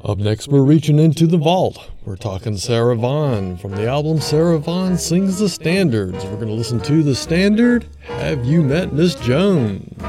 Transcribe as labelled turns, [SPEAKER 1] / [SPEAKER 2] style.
[SPEAKER 1] Up next, we're reaching into the vault. We're talking Sarah Vaughan from the album Sarah Vaughan Sings the Standards. We're going to listen to the standard, Have You Met Miss Jones?